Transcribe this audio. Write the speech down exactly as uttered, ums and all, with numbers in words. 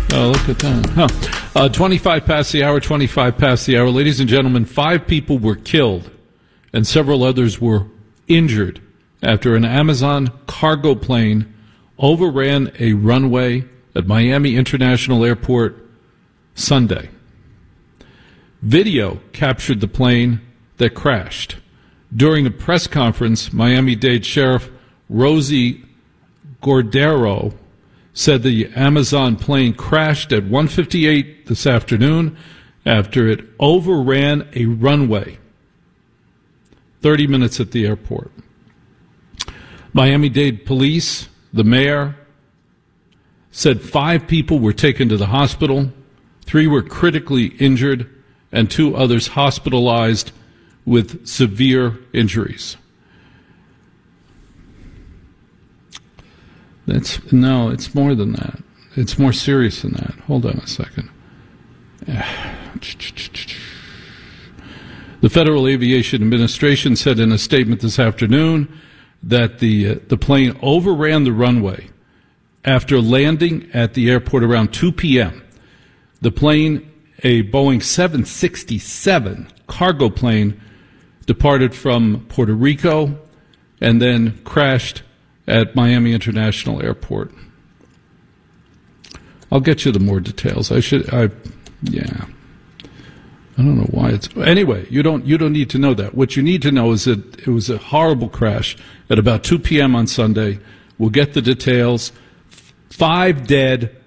Oh, look at that. Huh. Uh, twenty-five past the hour, twenty-five past the hour. Ladies and gentlemen, five people were killed and several others were injured after an Amazon cargo plane overran a runway at Miami International Airport Sunday. Video captured the plane that crashed. During a press conference, Miami-Dade Sheriff Rosie Cordero said the Amazon plane crashed at one fifty-eight this afternoon after it overran a runway. thirty minutes at the airport. Miami-Dade police, the mayor, said five people were taken to the hospital, three were critically injured, and two others hospitalized with severe injuries. That's no, it's more than that. It's more serious than that. Hold on a second. The Federal Aviation Administration said in a statement this afternoon that the uh, the plane overran the runway after landing at the airport around two p.m. The plane, a Boeing seven sixty-seven cargo plane, departed from Puerto Rico and then crashed at Miami International Airport. I'll get you the more details. I should, I, yeah. I don't know why it's, anyway, you don't, you don't need to know that. What you need to know is that it was a horrible crash at about two p.m. on Sunday. We'll get the details. Five dead,